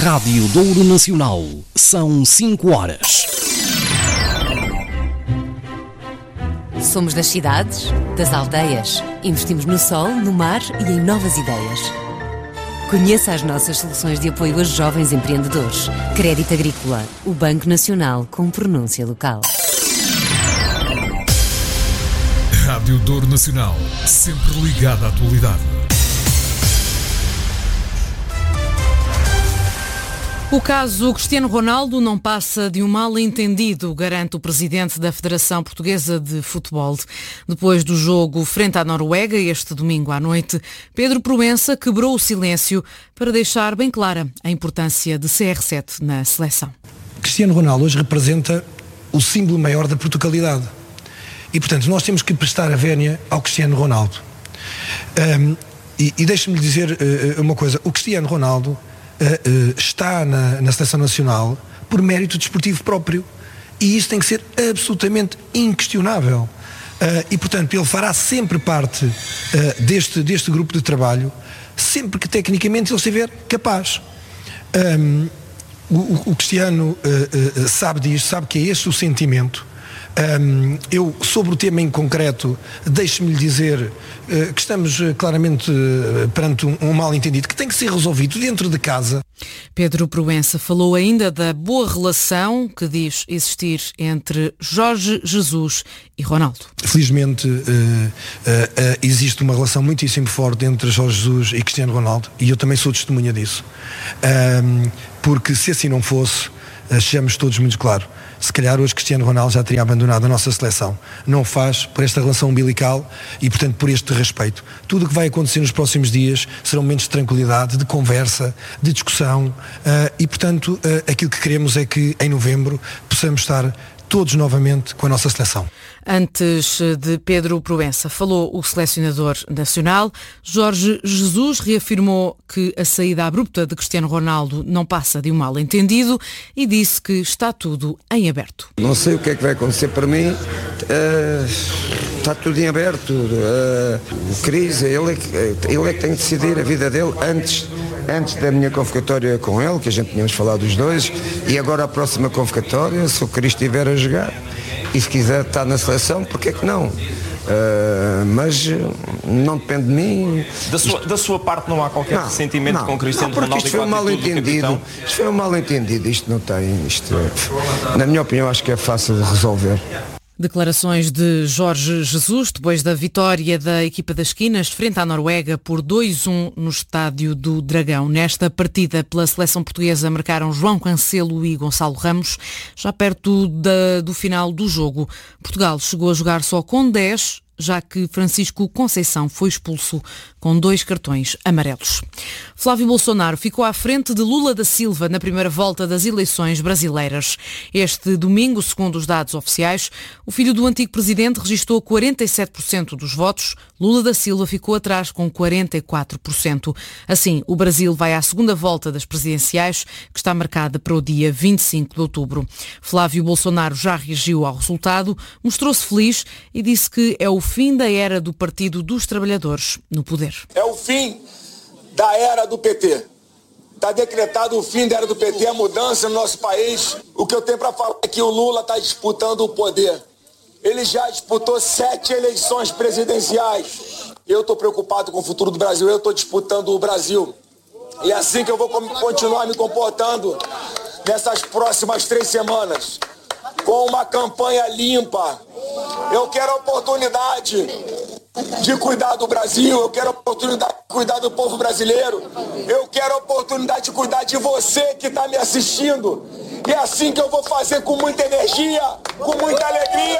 Rádio Douro Nacional. São 5 horas. Somos das cidades, das aldeias. Investimos no sol, no mar e em novas ideias. Conheça as nossas soluções de apoio a jovens empreendedores. Crédito Agrícola, o Banco Nacional com pronúncia local. Rádio Douro Nacional, sempre ligada à atualidade. O caso Cristiano Ronaldo não passa de um mal-entendido, garante o presidente da Federação Portuguesa de Futebol. Depois do jogo frente à Noruega, este domingo à noite, Pedro Proença quebrou o silêncio para deixar bem clara a importância de CR7 na seleção. Cristiano Ronaldo hoje representa o símbolo maior da Portugalidade. E, portanto, nós temos que prestar a vénia ao Cristiano Ronaldo. E deixe-me dizer uma coisa. O Cristiano Ronaldo está na Seleção Nacional por mérito desportivo próprio. E isso tem que ser absolutamente inquestionável. E, portanto, ele fará sempre parte deste grupo de trabalho, sempre que tecnicamente ele estiver capaz. O Cristiano sabe disso, sabe que é esse o sentimento. Eu, sobre o tema em concreto, deixe-me lhe dizer que estamos claramente perante um mal-entendido que tem que ser resolvido dentro de casa. Pedro Proença falou ainda da boa relação que diz existir entre Jorge Jesus e Ronaldo. Felizmente existe uma relação muitíssimo forte entre Jorge Jesus e Cristiano Ronaldo, e eu também sou testemunha disso, porque se assim não fosse, sejamos todos muito claros, se calhar hoje Cristiano Ronaldo já teria abandonado a nossa seleção. Não o faz por esta relação umbilical e, portanto, por este respeito. Tudo o que vai acontecer nos próximos dias serão momentos de tranquilidade, de conversa, de discussão, e, portanto, aquilo que queremos é que em novembro possamos estar todos novamente com a nossa seleção. Antes de Pedro Proença, falou o selecionador nacional. Jorge Jesus reafirmou que a saída abrupta de Cristiano Ronaldo não passa de um mal-entendido e disse que está tudo em aberto. Não sei o que é que vai acontecer para mim, está tudo em aberto. O Cris, ele é que tem de decidir a vida dele antes da minha convocatória com ele, que a gente tínhamos falado os dois, e agora a próxima convocatória, se o Cris estiver a jogar, e se quiser estar na seleção, porque é que não? Mas não depende de mim. Da sua parte não há qualquer ressentimento com o Cristiano Ronaldo? Isto foi um mal-entendido. Isto foi um mal-entendido. Isto não tem. Na minha opinião, acho que é fácil de resolver. Declarações de Jorge Jesus depois da vitória da equipa das Esquinas frente à Noruega por 2-1 no Estádio do Dragão. Nesta partida pela seleção portuguesa marcaram João Cancelo e Gonçalo Ramos. Já perto do final do jogo, Portugal chegou a jogar só com 10, já que Francisco Conceição foi expulso com 2 cartões amarelos. Flávio Bolsonaro ficou à frente de Lula da Silva na primeira volta das eleições brasileiras. Este domingo, segundo os dados oficiais, o filho do antigo presidente registrou 47% dos votos. Lula da Silva ficou atrás com 44%. Assim, o Brasil vai à segunda volta das presidenciais, que está marcada para o dia 25 de outubro. Flávio Bolsonaro já reagiu ao resultado, mostrou-se feliz e disse que é o fim da era do Partido dos Trabalhadores no poder. É o fim da era do PT. Está decretado o fim da era do PT, a mudança no nosso país. O que eu tenho para falar é que o Lula está disputando o poder. Ele já disputou 7 eleições presidenciais. Eu estou preocupado com o futuro do Brasil, eu estou disputando o Brasil. E é assim que eu vou continuar me comportando nessas próximas 3 semanas. Com uma campanha limpa. Eu quero a oportunidade de cuidar do Brasil, eu quero a oportunidade de cuidar do povo brasileiro, eu quero a oportunidade de cuidar de você que está me assistindo. E é assim que eu vou fazer, com muita energia, com muita alegria.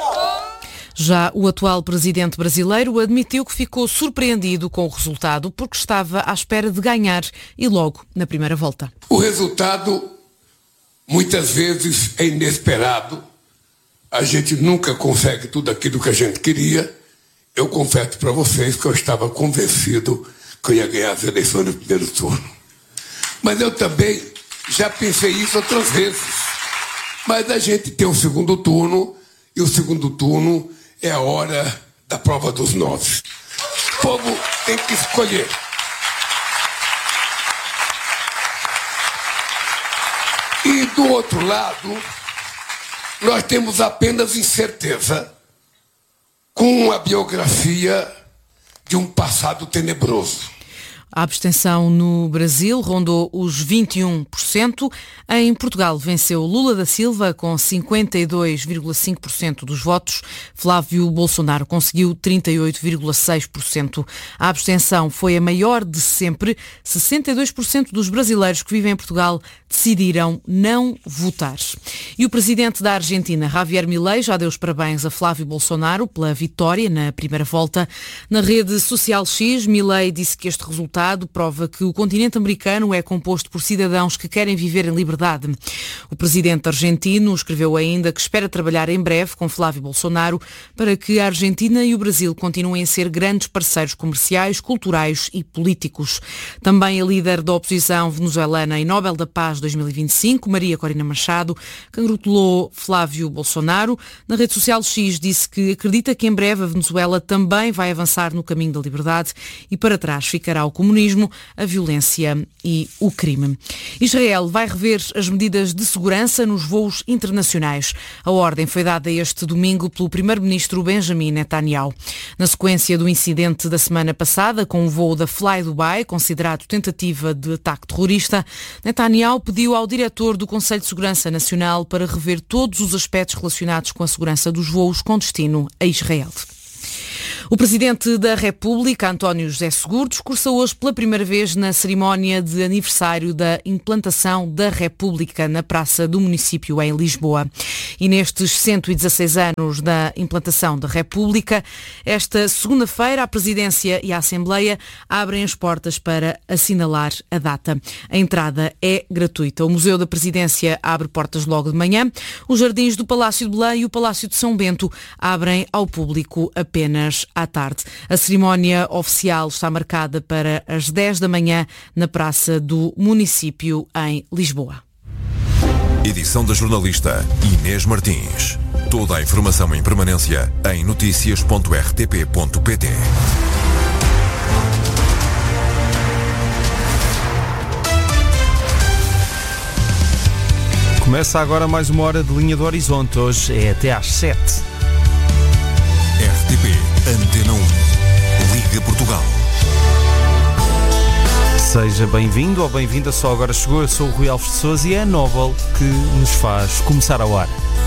Já o atual presidente brasileiro admitiu que ficou surpreendido com o resultado porque estava à espera de ganhar e logo na primeira volta. O resultado muitas vezes é inesperado. A gente nunca consegue tudo aquilo que a gente queria. Eu confesso para vocês que eu estava convencido que eu ia ganhar as eleições no primeiro turno. Mas eu também já pensei isso outras vezes. Mas a gente tem o segundo turno, e o segundo turno é a hora da prova dos 9. O povo tem que escolher. E do outro lado, nós temos apenas incerteza com a biografia de um passado tenebroso. A abstenção no Brasil rondou os 21%. Em Portugal venceu Lula da Silva com 52,5% dos votos. Flávio Bolsonaro conseguiu 38,6%. A abstenção foi a maior de sempre. 62% dos brasileiros que vivem em Portugal decidiram não votar. E o presidente da Argentina, Javier Milei, já deu os parabéns a Flávio Bolsonaro pela vitória na primeira volta. Na rede social X, Milei disse que este resultado prova que o continente americano é composto por cidadãos que querem viver em liberdade. O presidente argentino escreveu ainda que espera trabalhar em breve com Flávio Bolsonaro para que a Argentina e o Brasil continuem a ser grandes parceiros comerciais, culturais e políticos. Também a líder da oposição venezuelana e Nobel da Paz 2025, Maria Corina Machado, congratulou Flávio Bolsonaro. Na rede social X disse que acredita que em breve a Venezuela também vai avançar no caminho da liberdade e para trás ficará o comunismo, a violência e o crime. Israel vai rever as medidas de segurança nos voos internacionais. A ordem foi dada este domingo pelo primeiro-ministro Benjamin Netanyahu. Na sequência do incidente da semana passada, com o voo da Fly Dubai, considerado tentativa de ataque terrorista, Netanyahu pediu ao diretor do Conselho de Segurança Nacional para rever todos os aspectos relacionados com a segurança dos voos com destino a Israel. O Presidente da República, António José Seguro, discursa hoje pela primeira vez na cerimónia de aniversário da implantação da República na Praça do Município em Lisboa. E nestes 116 anos da implantação da República, esta segunda-feira a Presidência e a Assembleia abrem as portas para assinalar a data. A entrada é gratuita. O Museu da Presidência abre portas logo de manhã. Os jardins do Palácio de Belém e o Palácio de São Bento abrem ao público apenas à tarde. A cerimónia oficial está marcada para as 10 da manhã na Praça do Município em Lisboa. Edição da jornalista Inês Martins. Toda a informação em permanência em noticias.rtp.pt. Começa agora mais uma hora de Linha do Horizonte. Hoje é até às 7. RTP Antena 1. Liga Portugal. Seja bem-vindo ou bem-vinda, só agora chegou. Eu sou o Rui Alves de Sousa e é a Nobel que nos faz começar a hora.